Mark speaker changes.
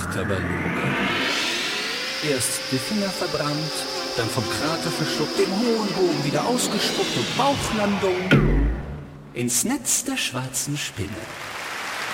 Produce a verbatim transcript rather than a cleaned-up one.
Speaker 1: Tabaluga. Erst die Finger verbrannt, dann vom Krater verschluckt, den hohen Bogen wieder ausgespuckt und Bauchlandung ins Netz der schwarzen Spinne.